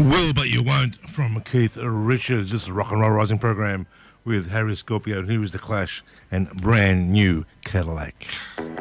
Will But You Won't from Keith Richards. This is Rock and Roll Rising program with Harry Scorpio, who was The Clash, and Brand New Cadillac.